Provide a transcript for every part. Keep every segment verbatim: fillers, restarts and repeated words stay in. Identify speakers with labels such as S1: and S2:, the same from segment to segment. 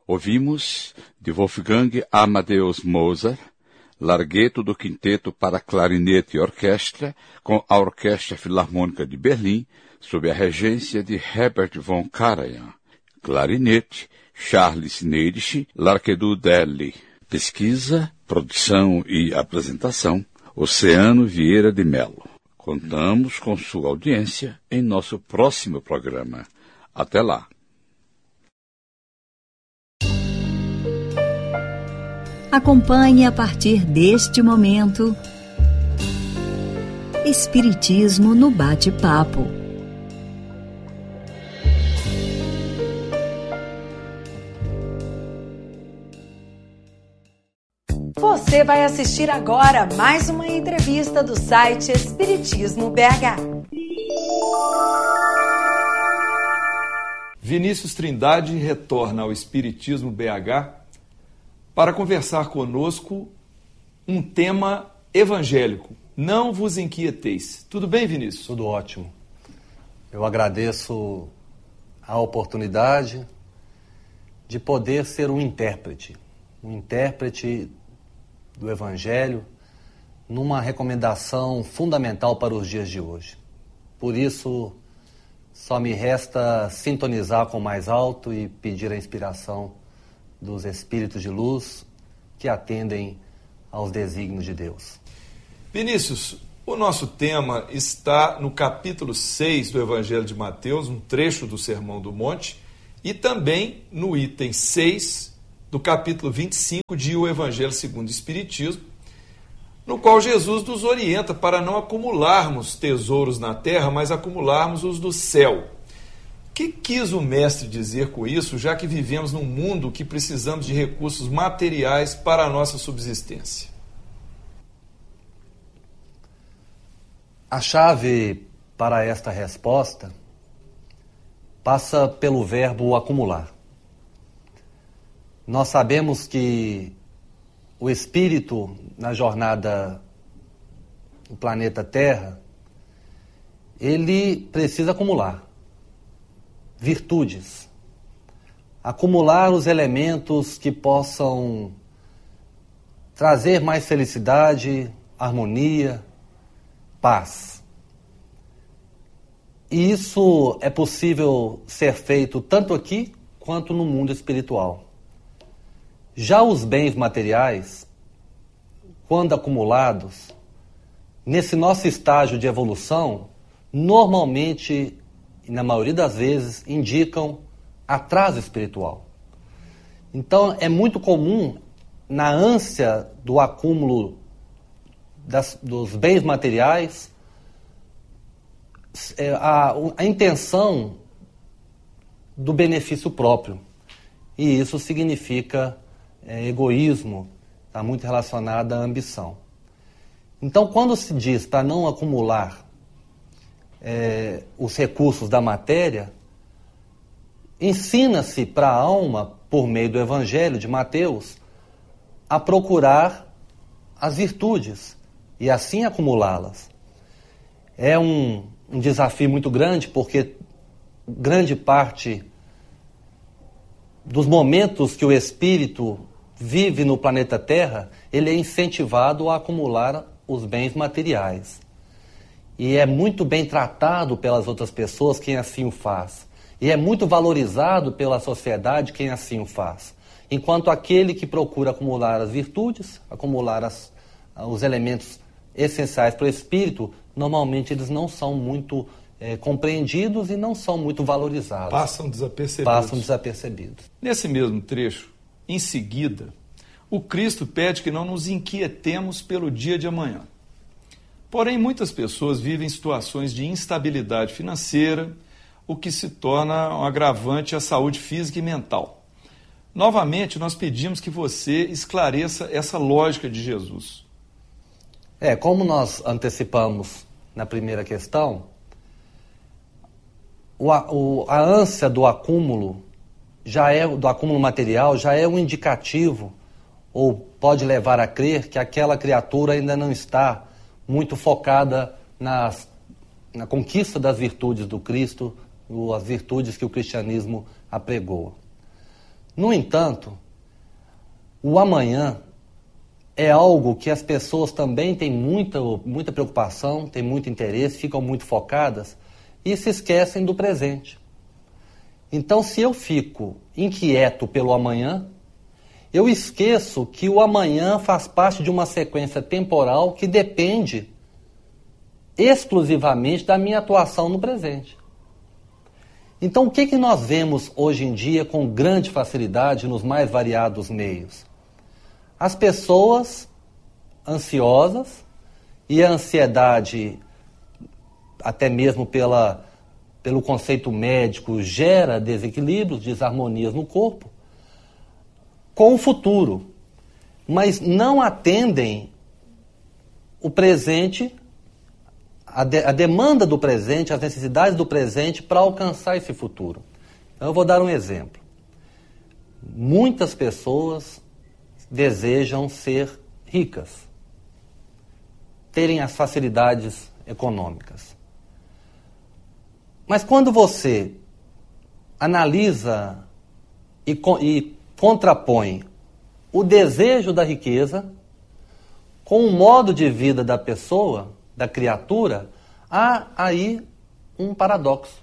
S1: Ouvimos de Wolfgang Amadeus Mozart, Larghetto do Quinteto para Clarinete e Orquestra, com a Orquestra Filarmônica de Berlim, sob a regência de Herbert von Karajan. Clarinete, Charles Neidisch, Larquedou Delli. Pesquisa, produção e apresentação, Oceano Vieira de Mello. Contamos com sua audiência em nosso próximo programa. Até lá.
S2: Acompanhe a partir deste momento Espiritismo no Bate-Papo.
S3: Você vai assistir agora mais uma entrevista do site Espiritismo B H.
S4: Vinícius Trindade retorna ao Espiritismo B H para conversar conosco um tema evangélico. Não vos inquieteis. Tudo bem, Vinícius?
S5: Tudo ótimo. Eu agradeço a oportunidade de poder ser um intérprete, um intérprete do Evangelho numa recomendação fundamental para os dias de hoje. Por isso, só me resta sintonizar com o mais alto e pedir a inspiração dos espíritos de luz que atendem aos desígnios de Deus.
S4: Vinícius, o nosso tema está no capítulo seis do Evangelho de Mateus, um trecho do Sermão do Monte, e também no item seis do capítulo vinte e cinco de O Evangelho segundo o Espiritismo, no qual Jesus nos orienta para não acumularmos tesouros na terra, mas acumularmos os do céu. O que quis o mestre dizer com isso, já que vivemos num mundo que precisamos de recursos materiais para a nossa subsistência?
S5: A chave para esta resposta passa pelo verbo acumular. Nós sabemos que o espírito, na jornada do planeta Terra, ele precisa acumular virtudes, acumular os elementos que possam trazer mais felicidade, harmonia, paz. E isso é possível ser feito tanto aqui quanto no mundo espiritual. Já os bens materiais, quando acumulados, nesse nosso estágio de evolução, normalmente, e na maioria das vezes, indicam atraso espiritual. Então, é muito comum, na ânsia do acúmulo das, dos bens materiais, a, a intenção do benefício próprio. E isso significa é, egoísmo, está muito relacionado à ambição. Então, quando se diz para não acumular É, os recursos da matéria, ensina-se para a alma, por meio do Evangelho de Mateus, a procurar as virtudes e assim acumulá-las. É um, um desafio muito grande, porque grande parte dos momentos que o espírito vive no planeta Terra, ele é incentivado a acumular os bens materiais. E é muito bem tratado pelas outras pessoas quem assim o faz. E é muito valorizado pela sociedade quem assim o faz. Enquanto aquele que procura acumular as virtudes, acumular as, os elementos essenciais para o espírito, normalmente eles não são muito é, compreendidos e não são muito valorizados.
S4: Passam desapercebidos.
S5: Passam desapercebidos.
S4: Nesse mesmo trecho, em seguida, o Cristo pede que não nos inquietemos pelo dia de amanhã. Porém, muitas pessoas vivem situações de instabilidade financeira, o que se torna um agravante à saúde física e mental. Novamente, nós pedimos que você esclareça essa lógica de Jesus.
S5: É, como nós antecipamos na primeira questão, o, o, a ânsia do acúmulo, já é, do acúmulo material já é um indicativo, ou pode levar a crer que aquela criatura ainda não está muito focada nas, na conquista das virtudes do Cristo, as virtudes que o cristianismo apregoa. No entanto, o amanhã é algo que as pessoas também têm muita, muita preocupação, têm muito interesse, ficam muito focadas e se esquecem do presente. Então, se eu fico inquieto pelo amanhã, eu esqueço que o amanhã faz parte de uma sequência temporal que depende exclusivamente da minha atuação no presente. Então, o que, que nós vemos hoje em dia com grande facilidade nos mais variados meios? As pessoas ansiosas, e a ansiedade, até mesmo pela, pelo conceito médico, gera desequilíbrios, desarmonias no corpo, com o futuro, mas não atendem o presente, a, de, a demanda do presente, as necessidades do presente para alcançar esse futuro. Então, eu vou dar um exemplo. Muitas pessoas desejam ser ricas, terem as facilidades econômicas. Mas quando você analisa e, e contrapõe o desejo da riqueza com o modo de vida da pessoa, da criatura, há aí um paradoxo.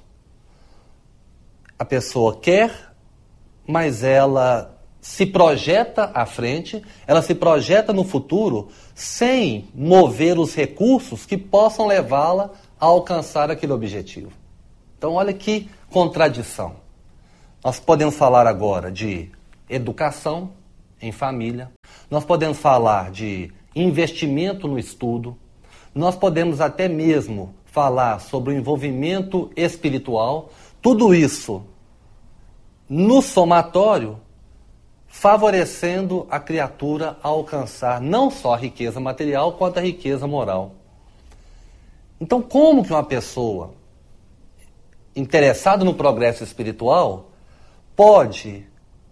S5: A pessoa quer, mas ela se projeta à frente, ela se projeta no futuro sem mover os recursos que possam levá-la a alcançar aquele objetivo. Então, olha que contradição. Nós podemos falar agora de educação em família, nós podemos falar de investimento no estudo, nós podemos até mesmo falar sobre o envolvimento espiritual, tudo isso no somatório, favorecendo a criatura a alcançar não só a riqueza material, quanto a riqueza moral. Então, como que uma pessoa interessada no progresso espiritual pode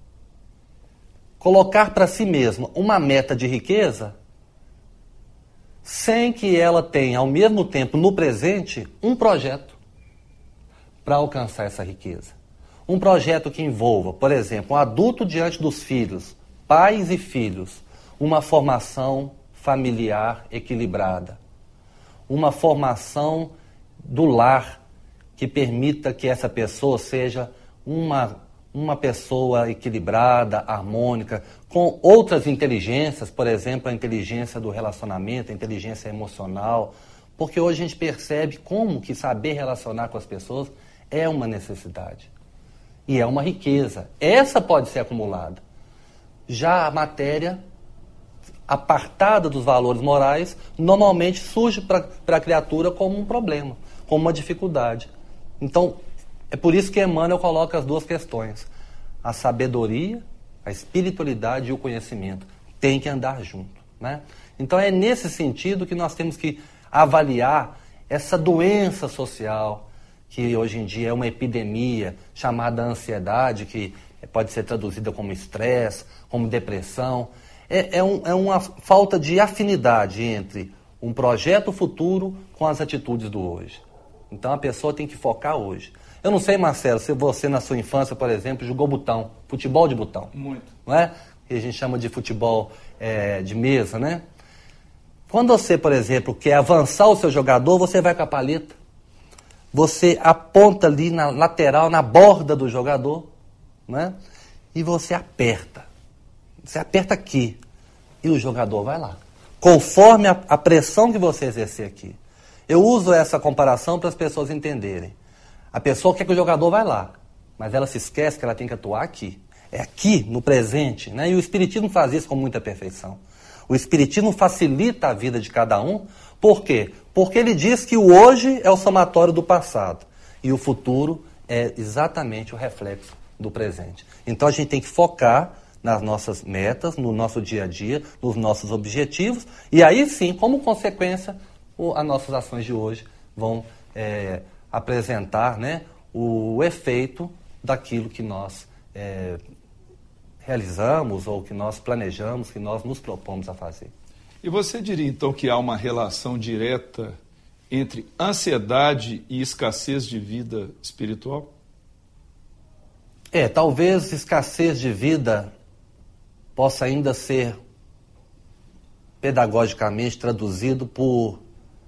S5: colocar para si mesma uma meta de riqueza sem que ela tenha, ao mesmo tempo, no presente, um projeto para alcançar essa riqueza? Um projeto que envolva, por exemplo, um adulto diante dos filhos, pais e filhos, uma formação familiar equilibrada, uma formação do lar que permita que essa pessoa seja uma, uma pessoa equilibrada, harmônica, com outras inteligências, por exemplo, a inteligência do relacionamento, a inteligência emocional, porque hoje a gente percebe como que saber relacionar com as pessoas é uma necessidade. E é uma riqueza. Essa pode ser acumulada. Já a matéria, apartada dos valores morais, normalmente surge para a criatura como um problema, como uma dificuldade. Então, é por isso que Emmanuel coloca as duas questões. A sabedoria, a espiritualidade e o conhecimento têm que andar junto, né? Então, é nesse sentido que nós temos que avaliar essa doença social, que hoje em dia é uma epidemia chamada ansiedade, que pode ser traduzida como estresse, como depressão. É, é, um, é uma falta de afinidade entre um projeto futuro com as atitudes do hoje. Então a pessoa tem que focar hoje. Eu não sei, Marcelo, se você na sua infância, por exemplo, jogou botão, futebol de botão. Muito. Não é? Que a gente chama de futebol é, de mesa, né? Quando você, por exemplo, quer avançar o seu jogador, você vai com a paleta. Você aponta ali na lateral, na borda do jogador, né? E você aperta. Você aperta aqui. E o jogador vai lá. Conforme a, a pressão que você exercer aqui. Eu uso essa comparação para as pessoas entenderem. A pessoa quer que o jogador vai lá, mas ela se esquece que ela tem que atuar aqui. É aqui, no presente, né? E o Espiritismo faz isso com muita perfeição. O Espiritismo facilita a vida de cada um. Por quê? Porque ele diz que o hoje é o somatório do passado e o futuro é exatamente o reflexo do presente. Então a gente tem que focar nas nossas metas, no nosso dia a dia, nos nossos objetivos, e aí sim, como consequência, o, as nossas ações de hoje vão é, apresentar, né, o efeito daquilo que nós é, realizamos ou que nós planejamos, que nós nos propomos a fazer.
S4: E você diria, então, que há uma relação direta entre ansiedade e escassez de vida espiritual?
S5: É, talvez escassez de vida possa ainda ser pedagogicamente traduzido por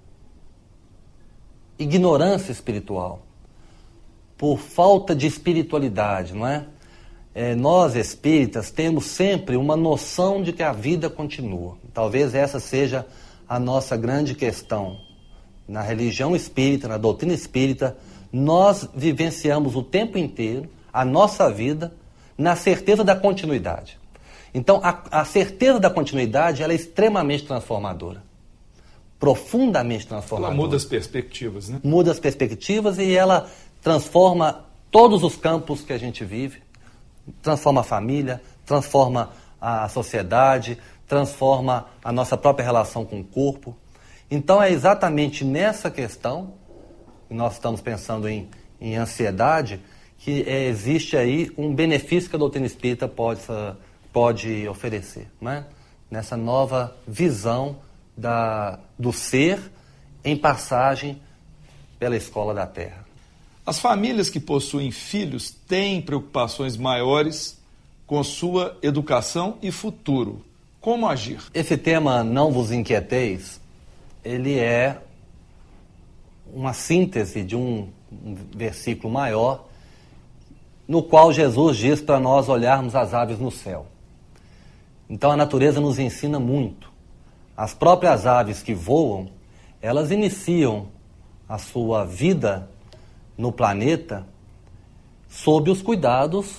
S5: ignorância espiritual, por falta de espiritualidade, não é? É, nós espíritas temos sempre uma noção de que a vida continua. Talvez essa seja a nossa grande questão. Na religião espírita, na doutrina espírita, nós vivenciamos o tempo inteiro a nossa vida na certeza da continuidade. Então, a, a certeza da continuidade ela é extremamente transformadora. Profundamente transformadora.
S4: Ela muda as perspectivas, né?
S5: Muda as perspectivas e ela transforma todos os campos que a gente vive. Transforma a família, transforma a sociedade, transforma a nossa própria relação com o corpo. Então é exatamente nessa questão, nós estamos pensando em, em ansiedade, que é, existe aí um benefício que a doutrina espírita pode, pode oferecer, né? Nessa nova visão da, do ser em passagem pela escola da Terra.
S4: As famílias que possuem filhos têm preocupações maiores com sua educação e futuro. Como agir?
S5: Esse tema, não vos inquieteis, ele é uma síntese de um, um versículo maior, no qual Jesus diz para nós olharmos as aves no céu. Então a natureza nos ensina muito. As próprias aves que voam, elas iniciam a sua vida no planeta sob os cuidados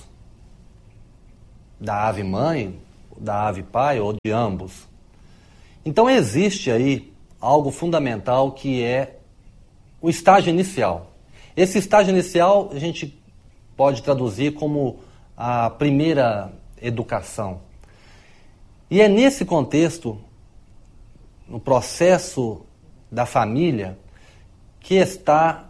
S5: da ave mãe, da ave pai ou de ambos. Então existe aí algo fundamental que é o estágio inicial. Esse estágio inicial a gente pode traduzir como a primeira educação. E é nesse contexto, no processo da família, que está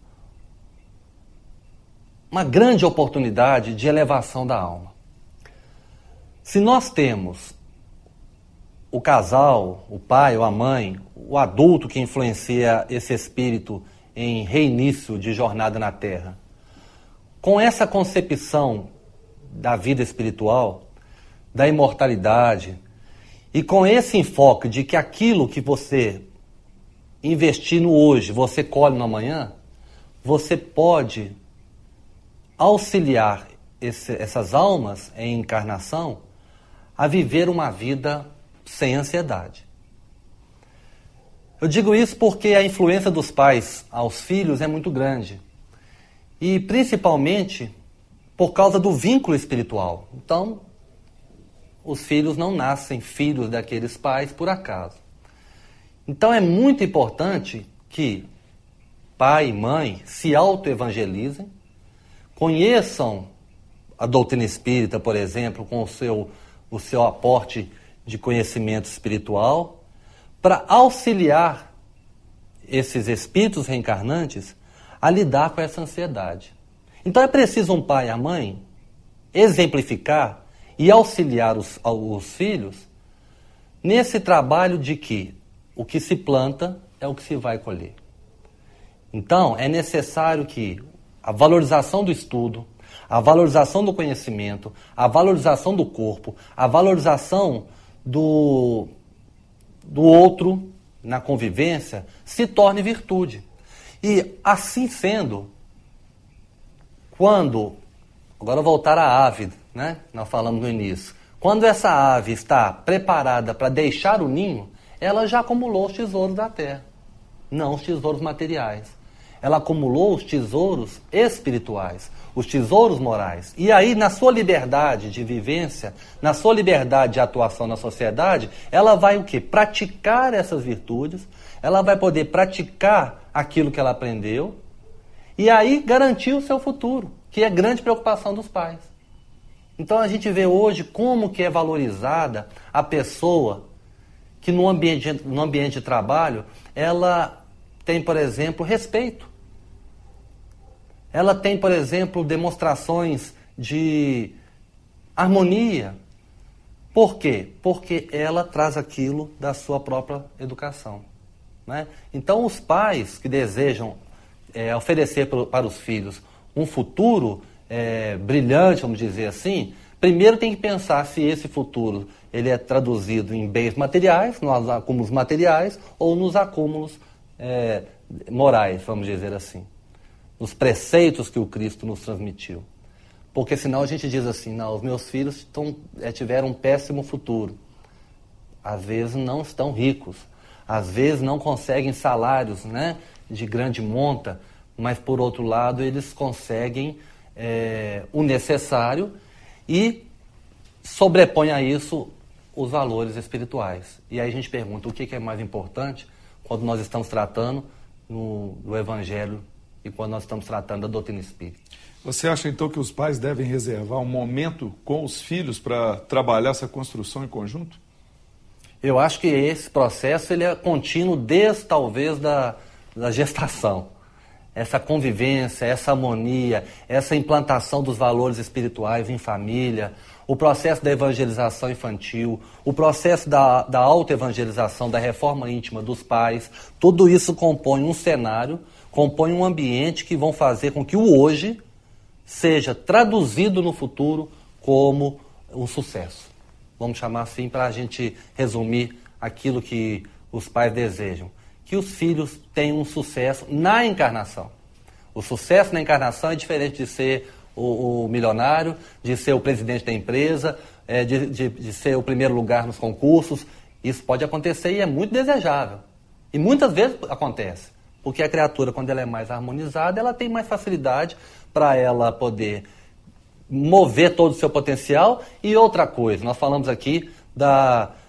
S5: uma grande oportunidade de elevação da alma. Se nós temos o casal, o pai ou a mãe, o adulto que influencia esse espírito em reinício de jornada na Terra, com essa concepção da vida espiritual, da imortalidade, e com esse enfoque de que aquilo que você investir no hoje, você colhe no amanhã, você pode auxiliar esse, essas almas em encarnação a viver uma vida sem ansiedade. Eu digo isso porque a influência dos pais aos filhos é muito grande. E principalmente por causa do vínculo espiritual. Então, os filhos não nascem filhos daqueles pais por acaso. Então é muito importante que pai e mãe se autoevangelizem, conheçam a doutrina espírita, por exemplo, com o seu, o seu aporte de conhecimento espiritual, para auxiliar esses espíritos reencarnantes a lidar com essa ansiedade. Então é preciso um pai e a mãe exemplificar e auxiliar os, os filhos nesse trabalho de que o que se planta é o que se vai colher. Então é necessário que a valorização do estudo, a valorização do conhecimento, a valorização do corpo, a valorização do, do outro na convivência se torne virtude. E assim sendo, quando, agora voltar à ave, né? Nós falamos no início, quando essa ave está preparada para deixar o ninho, ela já acumulou os tesouros da terra, não os tesouros materiais. Ela acumulou os tesouros espirituais, os tesouros morais. E aí, na sua liberdade de vivência, na sua liberdade de atuação na sociedade, ela vai o quê? Praticar essas virtudes, ela vai poder praticar aquilo que ela aprendeu e aí garantir o seu futuro, que é grande preocupação dos pais. Então a gente vê hoje como que é valorizada a pessoa que no ambiente, no ambiente de trabalho, ela tem, por exemplo, respeito. Ela tem, por exemplo, demonstrações de harmonia. Por quê? Porque ela traz aquilo da sua própria educação, né? Então, os pais que desejam é, oferecer para os filhos um futuro é, brilhante, vamos dizer assim, primeiro tem que pensar se esse futuro ele é traduzido em bens materiais, nos acúmulos materiais, ou nos acúmulos é, morais, vamos dizer assim. Nos preceitos que o Cristo nos transmitiu. Porque senão a gente diz assim, não, os meus filhos tão, é, tiveram um péssimo futuro. Às vezes não estão ricos, às vezes não conseguem salários, né, de grande monta, mas por outro lado eles conseguem é, o necessário e sobrepõe a isso os valores espirituais. E aí a gente pergunta o que é mais importante quando nós estamos tratando no, do Evangelho e quando nós estamos tratando da doutrina espírita.
S4: Você acha então que os pais devem reservar um momento com os filhos para trabalhar essa construção em conjunto?
S5: Eu acho que esse processo ele é contínuo desde talvez da, da gestação. Essa convivência, essa harmonia, essa implantação dos valores espirituais em família, o processo da evangelização infantil, o processo da, da autoevangelização, da reforma íntima dos pais, tudo isso compõe um cenário, compõe um ambiente que vão fazer com que o hoje seja traduzido no futuro como um sucesso. Vamos chamar assim para a gente resumir aquilo que os pais desejam. Que os filhos tenham um sucesso na encarnação. O sucesso na encarnação é diferente de ser o, o milionário, de ser o presidente da empresa, é, de, de, de ser o primeiro lugar nos concursos. Isso pode acontecer e é muito desejável. E muitas vezes acontece. Porque a criatura, quando ela é mais harmonizada, ela tem mais facilidade para ela poder mover todo o seu potencial. E outra coisa, nós falamos aqui da,